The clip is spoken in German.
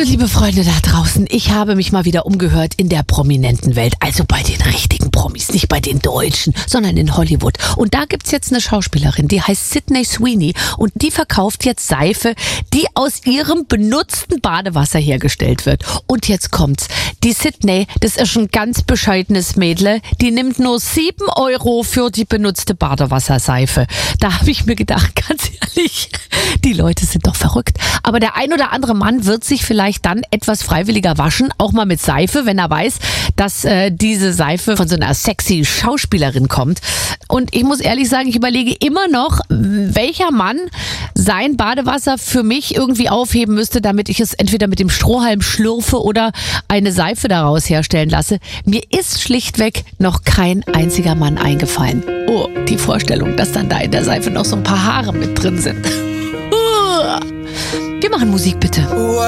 liebe Freunde da draußen, ich habe mich mal wieder umgehört in der prominenten Welt, also bei den richtigen Promis, nicht bei den Deutschen, sondern in Hollywood. Und da gibt's jetzt eine Schauspielerin, die heißt Sydney Sweeney und die verkauft jetzt Seife, die aus ihrem benutzten Badewasser hergestellt wird. Und jetzt kommt's. Die Sydney, das ist ein ganz bescheidenes Mädle, die nimmt nur 7 € für die benutzte Badewasserseife. Da habe ich mir gedacht, ganz ehrlich, die Leute sind doch verrückt. Aber der ein oder andere Mann wird sich vielleicht dann etwas freiwilliger waschen, auch mal mit Seife, wenn er weiß, dass diese Seife von so einer sexy Schauspielerin kommt. Und ich muss ehrlich sagen, ich überlege immer noch, welcher Mann sein Badewasser für mich irgendwie aufheben müsste, damit ich es entweder mit dem Strohhalm schlürfe oder eine Seife daraus herstellen lasse. Mir ist schlichtweg noch kein einziger Mann eingefallen. Oh, die Vorstellung, dass dann da in der Seife noch so ein paar Haare mit drin sind. Wir machen Musik bitte.